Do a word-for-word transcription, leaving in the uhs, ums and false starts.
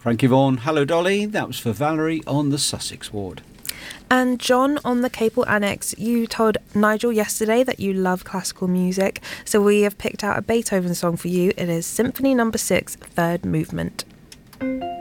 Frankie Vaughan, Hello Dolly. That was for Valerie on the Sussex ward. And John on the Capel Annex, you told Nigel yesterday that you love classical music, so we have picked out a Beethoven song for you. It is Symphony Number Six, Third Movement.